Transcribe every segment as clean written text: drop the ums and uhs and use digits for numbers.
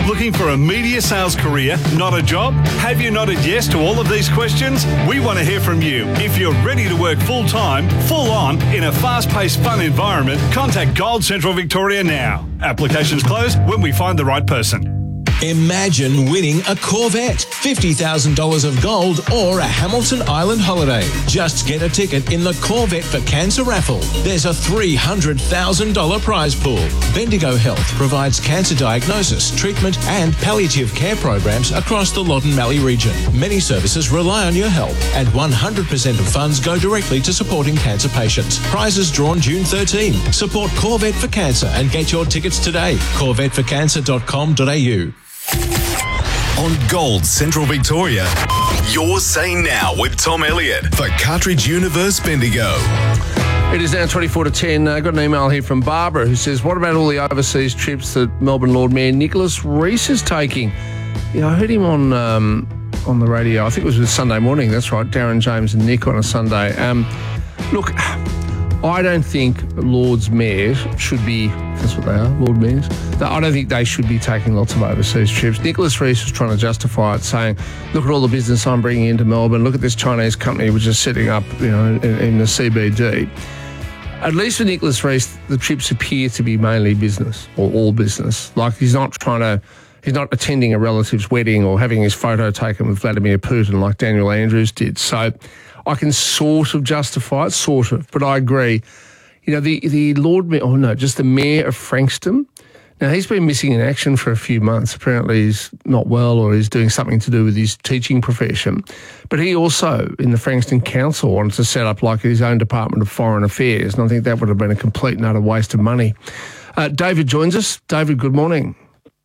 Looking for a media sales career, not a job? Have you nodded yes to all of these questions? We want to hear from you. If you're ready to work full-time, full-on, in a fast-paced, fun environment, contact Gold Central Victoria now. Applications close when we find the right person. Imagine winning a Corvette, $50,000 of gold, or a Hamilton Island holiday. Just get a ticket in the Corvette for Cancer raffle. There's a $300,000 prize pool. Bendigo Health provides cancer diagnosis, treatment, and palliative care programs across the Loddon Valley region. Many services rely on your help, and 100% of funds go directly to supporting cancer patients. Prizes drawn June 13. Support Corvette for Cancer and get your tickets today. CorvetteForCancer.com.au. On Gold Central Victoria, you're Say Now with Tom Elliott for Cartridge Universe Bendigo. It is now 24 to 10. I got an email here from Barbara who says, what about all the overseas trips that Melbourne Lord Mayor Nicholas Reece is taking? Yeah, I heard him on the radio. I think it was Sunday morning. That's right. Darren, James and Nick on a Sunday. Look, I don't think Lord's mayors should be, that's what they are, Lord mayors. I don't think they should be taking lots of overseas trips. Nicholas Reece was trying to justify it, saying, look at all the business I'm bringing into Melbourne. Look at this Chinese company which is setting up, in the CBD. At least for Nicholas Reece, the trips appear to be mainly business or all business. Like he's not attending a relative's wedding or having his photo taken with Vladimir Putin like Daniel Andrews did. So I can sort of justify it, but I agree. The Lord Mayor, just the Mayor of Frankston. Now, he's been missing in action for a few months. Apparently he's not well or he's doing something to do with his teaching profession. But he also, in the Frankston Council, wanted to set up like his own Department of Foreign Affairs, and I think that would have been a complete and utter waste of money. David joins us. David, good morning.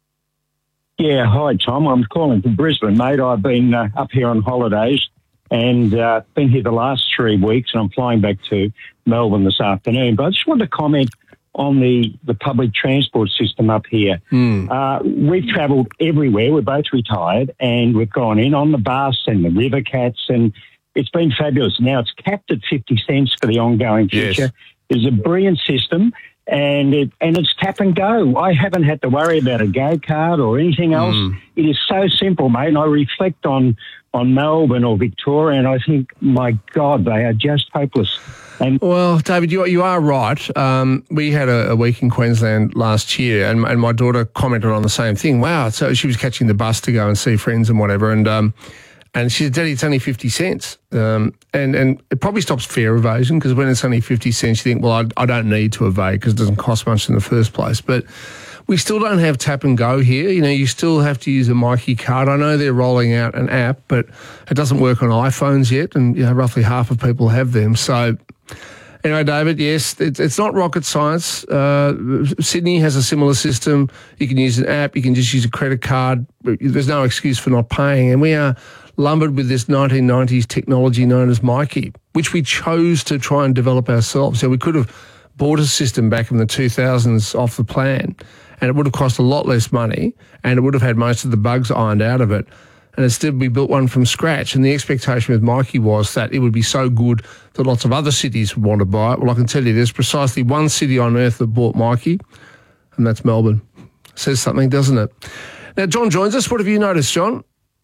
Yeah, hi, Tom. I'm calling from Brisbane, mate. I've been up here on holidays and been here the last 3 weeks, and I'm flying back to Melbourne this afternoon. But I just wanted to comment on the public transport system up here. We've travelled everywhere. We're both retired, and we've gone in on the bus and the River Cats, and it's been fabulous. Now it's capped at 50 cents for the ongoing future. Yes. It's a brilliant system, and it's tap and go. I haven't had to worry about a go card or anything else. It is so simple, mate, and I reflect on Melbourne or Victoria, and I think, my God, they are just hopeless. Well, David, you are right. We had a week in Queensland last year, and my daughter commented on the same thing. Wow! So she was catching the bus to go and see friends and whatever, and she said, "Daddy, it's only 50 cents." And it probably stops fare evasion, because when it's only 50 cents, you think, well, I don't need to evade because it doesn't cost much in the first place. But we still don't have tap and go here. You still have to use a Myki card. I know they're rolling out an app, but it doesn't work on iPhones yet, and roughly half of people have them. So anyway, David, yes, it's not rocket science. Sydney has a similar system. You can use an app. You can just use a credit card. There's no excuse for not paying. And we are lumbered with this 1990s technology known as Myki, which we chose to try and develop ourselves. So we could have bought a system back in the 2000s off the plan, and it would have cost a lot less money, and it would have had most of the bugs ironed out of it. And instead we built one from scratch, and the expectation with Myki was that it would be so good that lots of other cities would want to buy it. Well, I can tell you there's precisely one city on earth that bought Myki, and that's Melbourne. Says something, doesn't it? Now, John joins us. What have you noticed, John?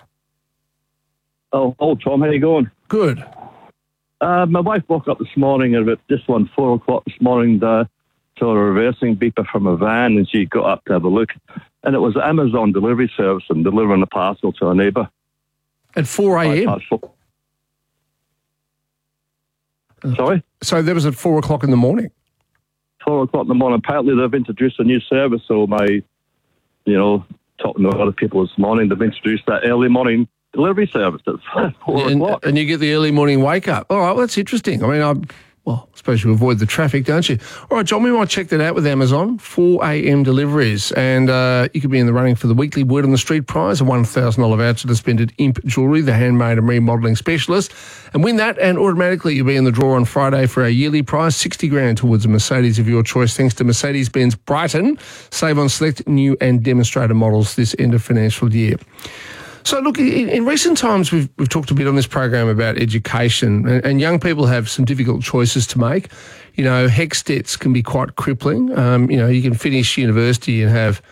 Oh, Tom, how you going? Good. My wife woke up this morning at about 4 o'clock this morning, saw a reversing beeper from a van, and she got up to have a look. And it was the Amazon delivery service and delivering a parcel to a neighbour. At 4 a.m.? Sorry? So that was at 4 o'clock in the morning? 4 o'clock in the morning. Apparently they've introduced a new service, so talking to a lot of people this morning, they've introduced that early morning delivery service at 4 o'clock. And you get the early morning wake up. All right, well, that's interesting. I mean, I suppose you avoid the traffic, don't you? All right, John, we might check that out with Amazon. 4 a.m. deliveries. And you could be in the running for the weekly Word on the Street prize, a $1,000 voucher to spend at Imp Jewellery, the handmade and remodelling specialist. And win that, and automatically you'll be in the draw on Friday for our yearly prize, $60,000 towards a Mercedes of your choice, thanks to Mercedes-Benz Brighton. Save on select new and demonstrator models this end of financial year. So, look, in recent times, we've talked a bit on this program about education, and young people have some difficult choices to make. HECS debts can be quite crippling. You can finish university and have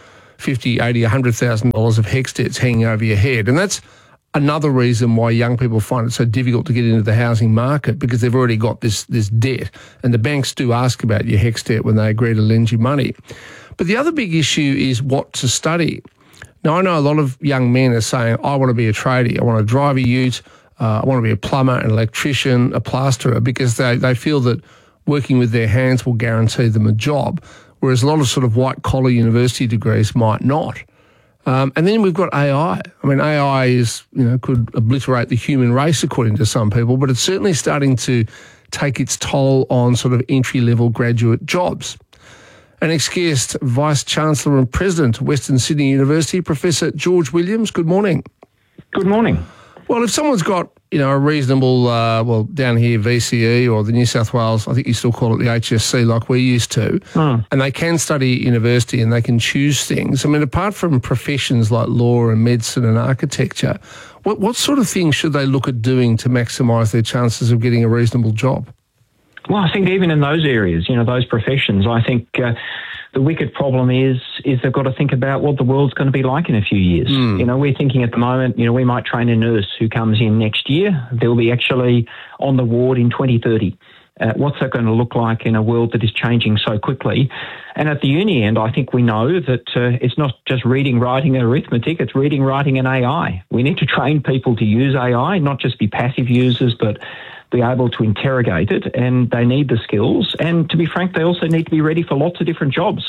$50,000, $80,000, $100,000 of HECS debts hanging over your head. And that's another reason why young people find it so difficult to get into the housing market, because they've already got this debt. And the banks do ask about your HECS debt when they agree to lend you money. But the other big issue is what to study. Now, I know a lot of young men are saying, I want to be a tradie, I want to drive a ute, I want to be a plumber, an electrician, a plasterer, because they feel that working with their hands will guarantee them a job, whereas a lot of sort of white-collar university degrees might not. And then we've got AI. I mean, AI is, could obliterate the human race according to some people, but it's certainly starting to take its toll on sort of entry-level graduate jobs. An ex-guest, Vice-Chancellor and President of Western Sydney University, Professor George Williams, good morning. Good morning. Well, if someone's got, a reasonable, down here, VCE or the New South Wales, I think you still call it the HSC like we used to, and they can study at university and they can choose things. I mean, apart from professions like law and medicine and architecture, what sort of things should they look at doing to maximise their chances of getting a reasonable job? Well, I think even in those areas, those professions, I think the wicked problem is they've got to think about what the world's going to be like in a few years. We're thinking at the moment, we might train a nurse who comes in next year. They'll be actually on the ward in 2030. What's that going to look like in a world that is changing so quickly? And at the uni end, I think we know that it's not just reading, writing and arithmetic, it's reading, writing and AI. We need to train people to use AI, not just be passive users, but be able to interrogate it, and they need the skills. And to be frank, they also need to be ready for lots of different jobs.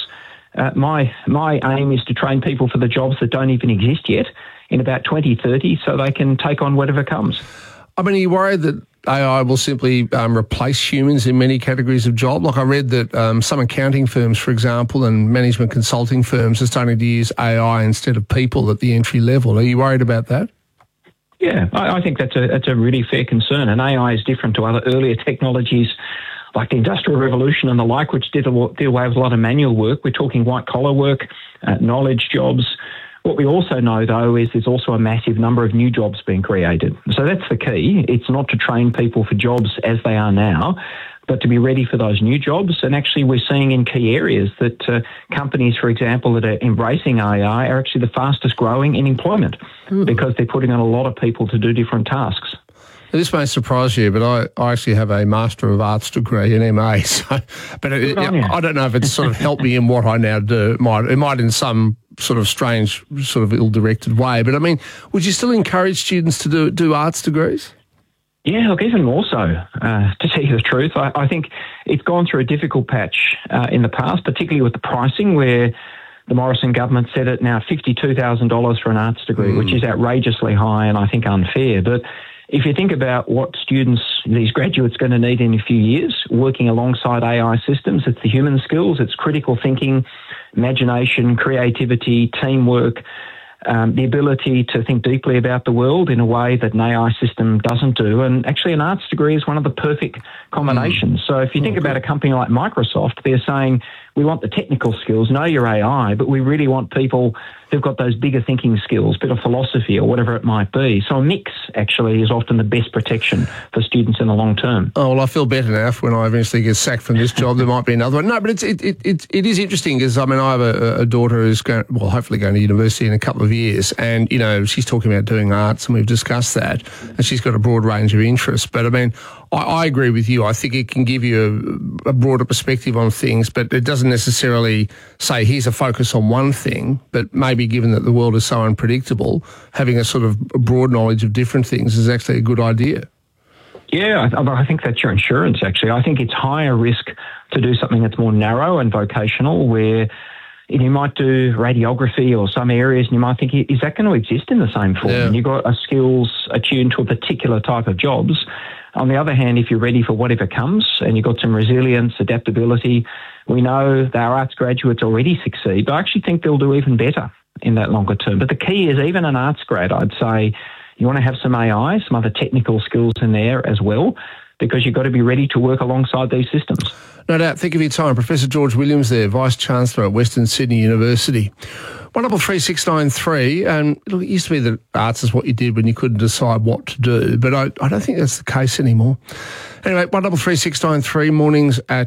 My aim is to train people for the jobs that don't even exist yet in about 2030 so they can take on whatever comes. I mean, are you worried that AI will simply replace humans in many categories of job? Like I read that some accounting firms, for example, and management consulting firms are starting to use AI instead of people at the entry level. Are you worried about that? Yeah, I think that's a really fair concern, and AI is different to other earlier technologies like the Industrial Revolution and the like, which did away with a lot of manual work. We're talking white-collar work, knowledge jobs. What we also know, though, is there's also a massive number of new jobs being created. So that's the key. It's not to train people for jobs as they are now, but to be ready for those new jobs. And actually we're seeing in key areas that companies, for example, that are embracing AI are actually the fastest growing in employment because they're putting on a lot of people to do different tasks. This may surprise you, but I actually have a Master of Arts degree in MA. So, but I don't know if it's sort of helped me in what I now do. It might in some sort of strange, sort of ill-directed way. But I mean, would you still encourage students to do arts degrees? Yeah, look, even more so, to tell you the truth. I think it's gone through a difficult patch in the past, particularly with the pricing, where the Morrison government set it now $52,000 for an arts degree, which is outrageously high and I think unfair. But if you think about what these graduates are going to need in a few years, working alongside AI systems, it's the human skills, it's critical thinking, imagination, creativity, teamwork, the ability to think deeply about the world in a way that an AI system doesn't do. And actually an arts degree is one of the perfect combinations. So if you think about a company like Microsoft, they're saying, we want the technical skills, know your AI, but we really want people who've got those bigger thinking skills, bit of philosophy or whatever it might be. So a mix actually is often the best protection for students in the long term. Oh, well, I feel better now when I eventually get sacked from this job. There might be another one. No, but it is interesting because, I mean, I have a daughter who's hopefully going to university in a couple of years, and, she's talking about doing arts, and we've discussed that, and she's got a broad range of interests. But, I mean, I agree with you. I think it can give you a broader perspective on things, but it doesn't necessarily say here's a focus on one thing, but maybe given that the world is so unpredictable, having a sort of broad knowledge of different things is actually a good idea. Yeah, I think that's your insurance, actually. I think it's higher risk to do something that's more narrow and vocational, where you might do radiography or some areas and you might think, is that going to exist in the same form? Yeah. And you've got skills attuned to a particular type of jobs. On the other hand, if you're ready for whatever comes and you've got some resilience, adaptability, we know that our arts graduates already succeed, but I actually think they'll do even better in that longer term. But the key is, even an arts grad, I'd say you want to have some AI, some other technical skills in there as well, because you've got to be ready to work alongside these systems. No doubt. Think of your time. Professor George Williams there, Vice-Chancellor at Western Sydney University. 133 and look, it used to be that arts is what you did when you couldn't decide what to do, but I don't think that's the case anymore. Anyway, 133 mornings at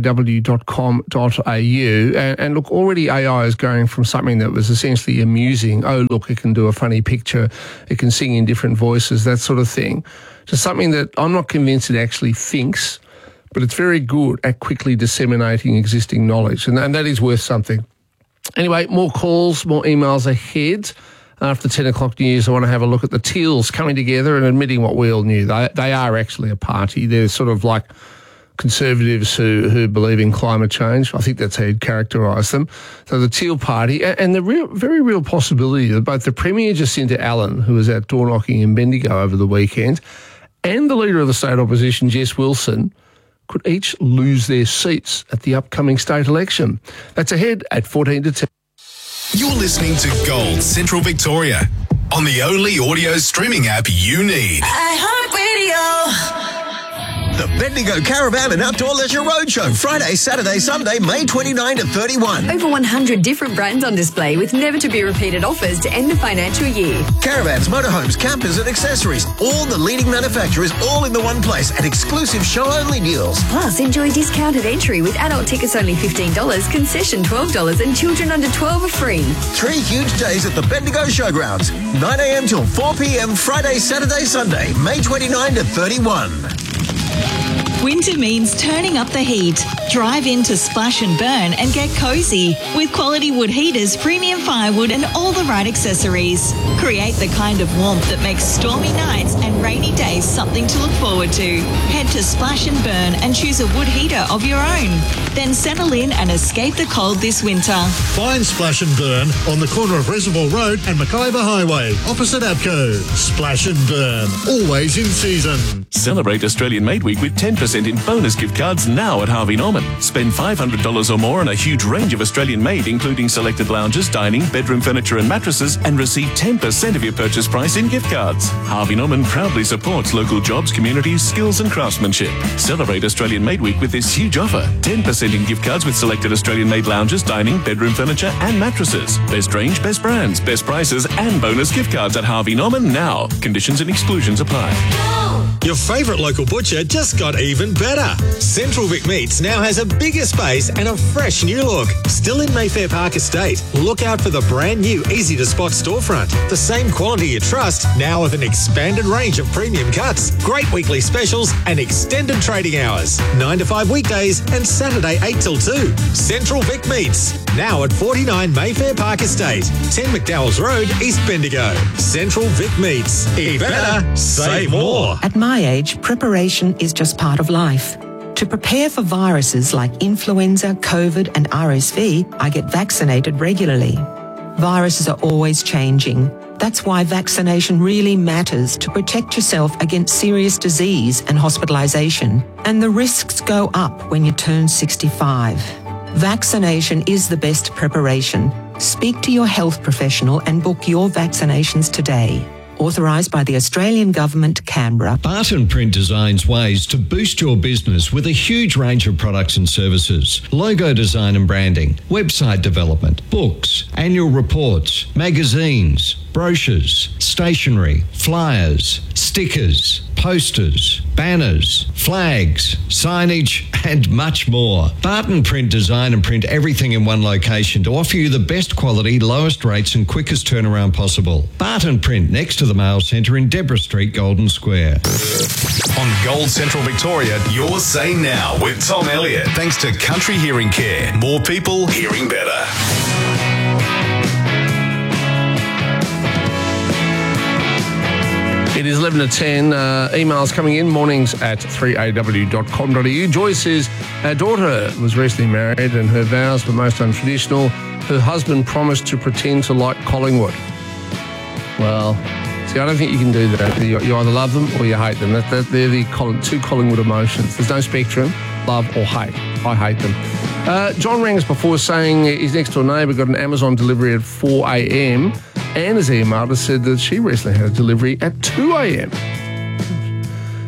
3aw.com.au. And look, already AI is going from something that was essentially amusing, oh, look, it can do a funny picture, it can sing in different voices, that sort of thing, to something that I'm not convinced it actually thinks, but it's very good at quickly disseminating existing knowledge, and that is worth something. Anyway, more calls, more emails ahead. After 10 o'clock news, I want to have a look at the Teals coming together and admitting what we all knew. They are actually a party. They're sort of like conservatives who believe in climate change. I think that's how you'd characterise them. So the Teal Party, and the very real possibility that both the Premier Jacinta Allen, who was out door knocking in Bendigo over the weekend, and the Leader of the State Opposition, Jess Wilson, could each lose their seats at the upcoming state election. That's ahead at 14 to 10. You're listening to Gold Central Victoria on the only audio streaming app you need. iHeartRadio. The Bendigo Caravan and Outdoor Leisure Roadshow, Friday, Saturday, Sunday, May 29 to 31. Over 100 different brands on display with never-to-be-repeated offers to end the financial year. Caravans, motorhomes, campers and accessories. All the leading manufacturers all in the one place at exclusive show-only deals. Plus, enjoy discounted entry with adult tickets only $15, concession $12 and children under 12 are free. 3 huge days at the Bendigo Showgrounds. 9 a.m. till 4 p.m. Friday, Saturday, Sunday, May 29 to 31. Winter means turning up the heat. Drive into Splash and Burn and get cozy with quality wood heaters, premium firewood and all the right accessories. Create the kind of warmth that makes stormy nights and rainy days something to look forward to. Head to Splash and Burn and choose a wood heater of your own. Then settle in and escape the cold this winter. Find Splash and Burn on the corner of Reservoir Road and Mackayba Highway, opposite APCO. Splash and Burn, always in season. Celebrate Australian Made Week with 10% in bonus gift cards now at Harvey Norman. Spend $500 or more on a huge range of Australian made, including selected lounges, dining, bedroom furniture and mattresses, and receive 10% of your purchase price in gift cards. Harvey Norman proudly supports local jobs, communities, skills and craftsmanship. Celebrate Australian Made Week with this huge offer. 10% in gift cards with selected Australian made lounges, dining, bedroom furniture and mattresses. Best range, best brands, best prices and bonus gift cards at Harvey Norman now. Conditions and exclusions apply. Your favourite local butcher just got even better. Central Vic Meats now has a bigger space and a fresh new look. Still in Mayfair Park Estate. Look out for the brand new easy-to-spot storefront. The same quality you trust, now with an expanded range of premium cuts, great weekly specials and extended trading hours. 9 to 5 weekdays and Saturday 8 till 2. Central Vic Meats, now at 49 Mayfair Park Estate, 10 McDowell's Road, East Bendigo. Central Vic Meats. Eat better, save more. At my age, preparation is just part of life. To prepare for viruses like influenza, COVID and RSV, I get vaccinated regularly. Viruses are always changing. That's why vaccination really matters to protect yourself against serious disease and hospitalisation. And the risks go up when you turn 65. Vaccination is the best preparation. Speak to your health professional and book your vaccinations today. Authorised by the Australian Government, Canberra. Barton Print designs ways to boost your business with a huge range of products and services. Logo design and branding, website development, books, annual reports, magazines, brochures, stationery, flyers, stickers, posters, banners, flags, signage, and much more. Barton Print design and print everything in one location to offer you the best quality, lowest rates and quickest turnaround possible. Barton Print, next to the Mail Centre in Deborah Street, Golden Square. On Gold Central Victoria, your say now with Tom Elliott. Thanks to Country Hearing Care. More people hearing better. It is 11 to 10. Emails coming in, mornings at 3aw.com.au. Joy says, our daughter was recently married and her vows were most untraditional. Her husband promised to pretend to like Collingwood. Well, see, I don't think you can do that. You either love them or you hate them. They're the two Collingwood emotions. There's no spectrum, love or hate. I hate them. John rang us before saying his next door neighbour got an Amazon delivery at 4 a.m. and has emailed us said that she recently had a delivery at 2 a.m.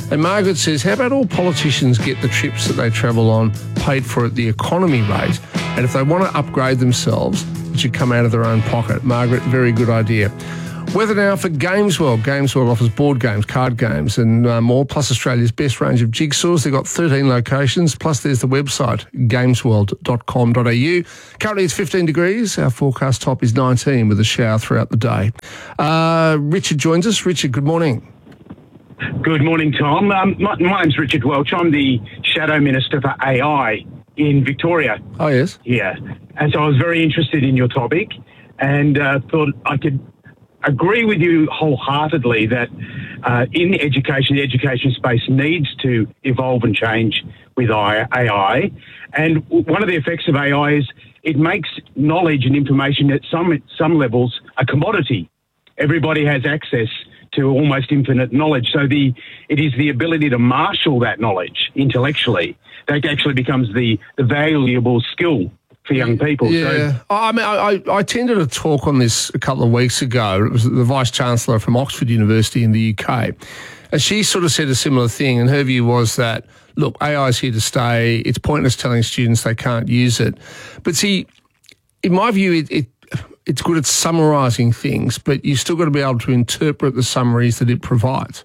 And Margaret says, how about all politicians get the trips that they travel on paid for at the economy rate? And if they want to upgrade themselves, it should come out of their own pocket. Margaret, very good idea. Weather now for Games World. Games World offers board games, card games and more, plus Australia's best range of jigsaws. They've got 13 locations, plus there's the website, gamesworld.com.au. Currently it's 15 degrees. Our forecast top is 19 with a shower throughout the day. Richard joins us. Richard, good morning. Good morning, Tom. My name's Richard Welch. I'm the Shadow Minister for AI in Victoria. Oh, yes? Yeah. And so I was very interested in your topic and thought I could agree with you wholeheartedly that in the education space needs to evolve and change with AI. And one of the effects of AI is it makes knowledge and information at some levels a commodity. Everybody has access to almost infinite knowledge. So it is the ability to marshal that knowledge intellectually that actually becomes the valuable skill for young people. Yeah. So, I mean, I attended a talk on this a couple of weeks ago. It was the Vice-Chancellor from Oxford University in the UK. And she sort of said a similar thing. And her view was that, look, AI is here to stay. It's pointless telling students they can't use it. But see, in my view, it's good at summarising things, but you've still got to be able to interpret the summaries that it provides.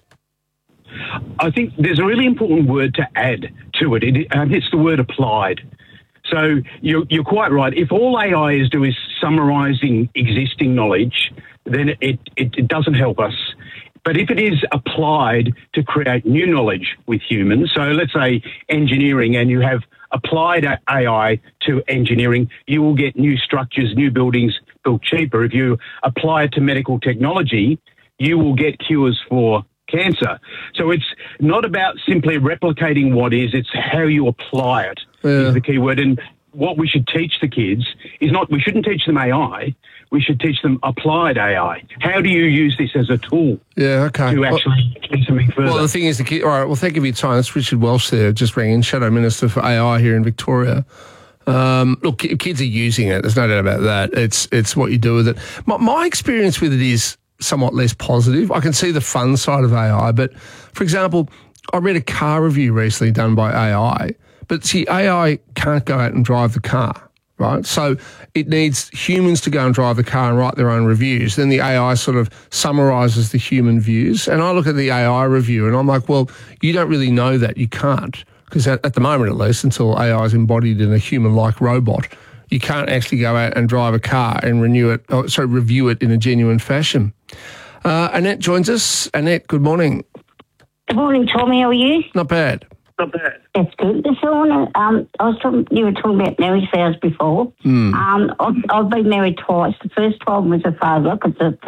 I think there's a really important word to add to it. It's the word applied. So you're quite right. If all AI is doing is summarising existing knowledge, then it doesn't help us. But if it is applied to create new knowledge with humans, so let's say engineering, and you have applied AI to engineering, you will get new structures, new buildings built cheaper. If you apply it to medical technology, you will get cures for cancer. So it's not about simply replicating what is, it's how you apply it is the key word. And what we should teach the kids is we shouldn't teach them AI, we should teach them applied AI. How do you use this as a tool to actually do something further? Well, the thing is, all right, well, thank you for your time. That's Richard Welch there, just rang in, Shadow Minister for AI here in Victoria. Look, kids are using it. There's no doubt about that. It's what you do with it. My experience with it is somewhat less positive. I can see the fun side of AI, but, for example, I read a car review recently done by AI, but see, AI can't go out and drive the car, right? So it needs humans to go and drive the car and write their own reviews. Then the AI sort of summarises the human views. And I look at the AI review and I'm like, well, you don't really know that. You can't. Because at the moment, at least, until AI is embodied in a human-like robot, you can't actually go out and drive a car and review it in a genuine fashion. Annette joins us. Annette, good morning. Good morning, Tommy. How are you? Not bad. Not bad. That's good. So you were talking about marriage vows before. I've been married twice. The first time was a failure because the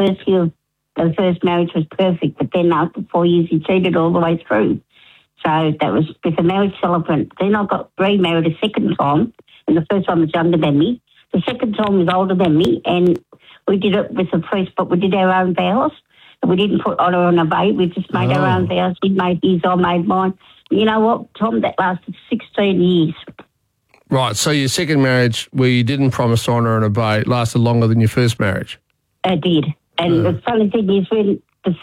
first marriage was perfect, but then after 4 years he cheated all the way through. So that was with a marriage celebrant. Then I got remarried a second time, and the first time was younger than me. The second time was older than me, and we did it with a priest, but we did our own vows. We didn't put honour on a bait. We just made our own vows. He made his, I made mine. You know what, Tom? That lasted 16 years. Right, so your second marriage, where you didn't promise honour and obey, lasted longer than your first marriage? I did. And the funny thing is when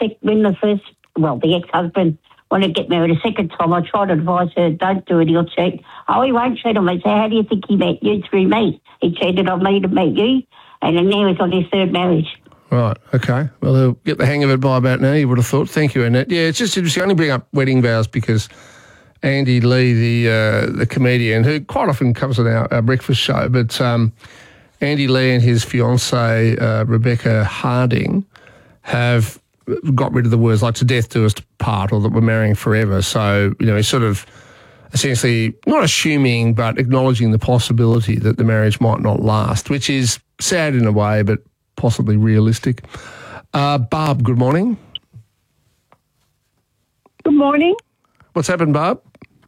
the ex-husband wanted to get married a second time, I tried to advise her, don't do it, he'll cheat. Oh, he won't cheat on me. So how do you think he met you? Through me. He cheated on me to meet you, and then now he's on his third marriage. Right, okay. Well, he'll get the hang of it by about now, you would have thought. Thank you, Annette. Yeah, it's just interesting. I only bring up wedding vows because Andy Lee, the comedian, who quite often comes on our breakfast show, but Andy Lee and his fiancée, Rebecca Harding, have got rid of the words like "to death do us part" or that we're marrying forever. So, he's sort of essentially not assuming but acknowledging the possibility that the marriage might not last, which is sad in a way but possibly realistic. Barb, good morning. Good morning. What's happened, Barb?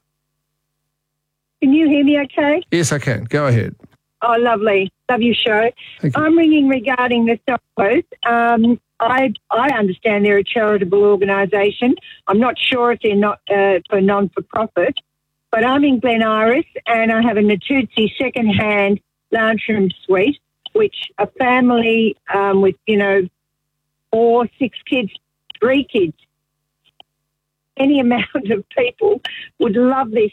Can you hear me okay? Yes, I can. Go ahead. Oh, lovely. Love your show. I'm ringing regarding the Selfos. I understand they're a charitable organisation. I'm not sure if they're not for non-for-profit, but I'm in Glen Iris and I have a Natuzzi second-hand lounge room suite, which a family with, 4, 6 kids, 3 kids, any amount of people would love this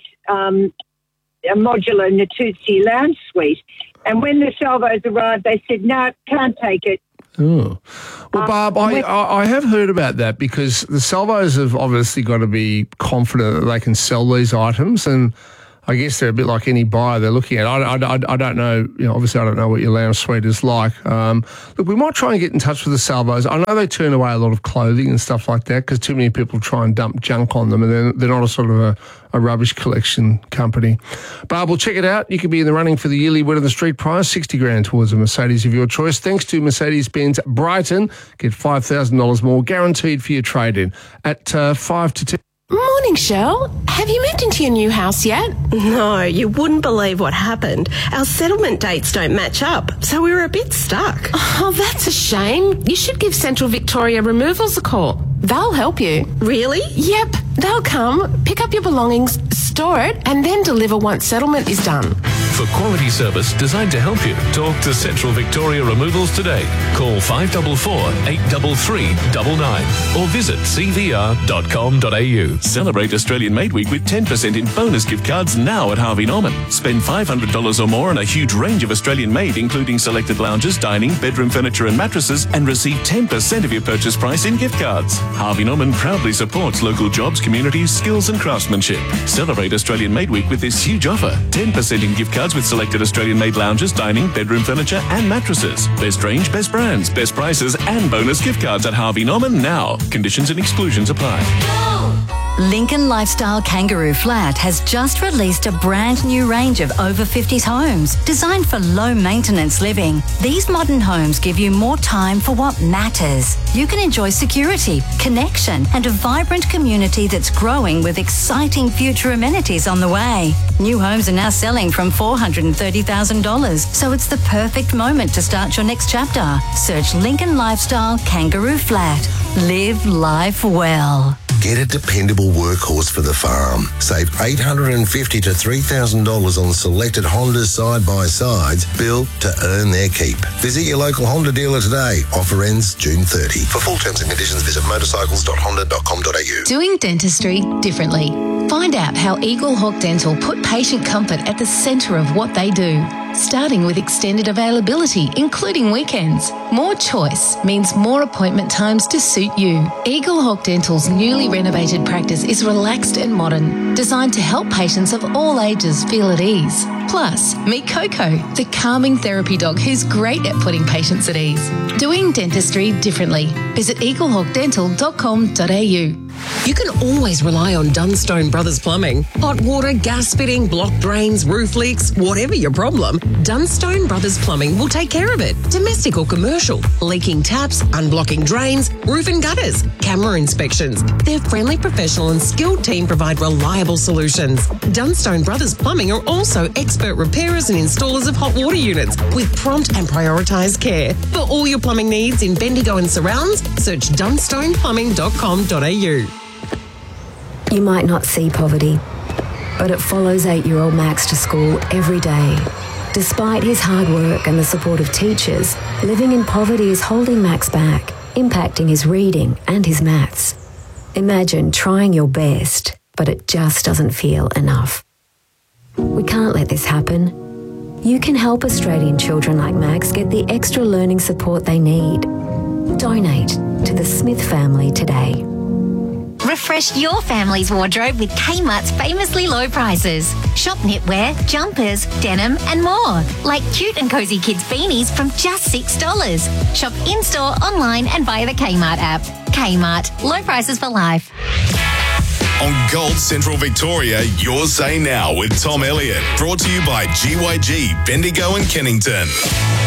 a modular Natuzzi lounge suite. And when the salvos arrived, they said, no, can't take it. Oh. Well, Barb, I have heard about that because the salvos have obviously got to be confident that they can sell these items, and I guess they're a bit like any buyer they're looking at. I don't know, obviously I don't know what your lounge suite is like. Look, we might try and get in touch with the salvos. I know they turn away a lot of clothing and stuff like that because too many people try and dump junk on them, and they're not a sort of a rubbish collection company. Barb, we'll check it out. You could be in the running for the yearly Word on the Street prize, $60,000 towards a Mercedes of your choice. Thanks to Mercedes-Benz Brighton, get $5,000 more guaranteed for your trade-in at 5 to 10. Morning, Shell. Have you moved into your new house yet? No, you wouldn't believe what happened. Our settlement dates don't match up, so we were a bit stuck. Oh, that's a shame. You should give Central Victoria Removals a call. They'll help you. Really? Yep. They'll come, pick up your belongings, store it, and then deliver once settlement is done. For quality service designed to help you, talk to Central Victoria Removals today. Call 544 833 99 or visit cvr.com.au. Celebrate Australian Made Week with 10% in bonus gift cards now at Harvey Norman. Spend $500 or more on a huge range of Australian made, including selected lounges, dining, bedroom furniture and mattresses, and receive 10% of your purchase price in gift cards. Harvey Norman proudly supports local jobs, communities, skills and craftsmanship. Celebrate Australian Made Week with this huge offer. 10% in gift cards with selected Australian made lounges, dining, bedroom furniture and mattresses. Best range, best brands, best prices and bonus gift cards at Harvey Norman now. Conditions and exclusions apply. Lincoln Lifestyle Kangaroo Flat has just released a brand new range of over 50s homes designed for low maintenance living. These modern homes give you more time for what matters. You can enjoy security, connection and a vibrant community that's growing with exciting future amenities on the way. New homes are now selling from $430,000, so it's the perfect moment to start your next chapter. Search Lincoln Lifestyle Kangaroo Flat. Live life well. Get a dependable workhorse for the farm. Save $850 to $3,000 on selected Honda side-by-sides built to earn their keep. Visit your local Honda dealer today. Offer ends June 30. For full terms and conditions, visit motorcycles.honda.com.au. Doing dentistry differently. Find out how Eagle Hawk Dental put patient comfort at the centre of what they do. Starting with extended availability, including weekends. More choice means more appointment times to suit you. Eagle Hawk Dental's newly renovated practice is relaxed and modern, designed to help patients of all ages feel at ease. Plus, meet Coco, the calming therapy dog who's great at putting patients at ease. Doing dentistry differently. Visit eaglehawkdental.com.au. You can always rely on Dunstone Brothers Plumbing. Hot water, gas fitting, blocked drains, roof leaks, whatever your problem, Dunstone Brothers Plumbing will take care of it. Domestic or commercial, leaking taps, unblocking drains, roof and gutters, camera inspections. Their friendly, professional and skilled team provide reliable solutions. Dunstone Brothers Plumbing are also expert repairers and installers of hot water units with prompt and prioritised care. For all your plumbing needs in Bendigo and surrounds, search dunstoneplumbing.com.au. You might not see poverty, but it follows 8-year-old Max to school every day. Despite his hard work and the support of teachers, living in poverty is holding Max back, impacting his reading and his maths. Imagine trying your best, but it just doesn't feel enough. We can't let this happen. You can help Australian children like Max get the extra learning support they need. Donate to the Smith family today. Refresh your family's wardrobe with Kmart's famously low prices. Shop knitwear, jumpers, denim and more. Like cute and cozy kids beanies from just $6. Shop in-store, online and via the Kmart app. Kmart. Low prices for life. On Gold Central Victoria, Your Say Now with Tom Elliott. Brought to you by GYG, Bendigo and Kennington.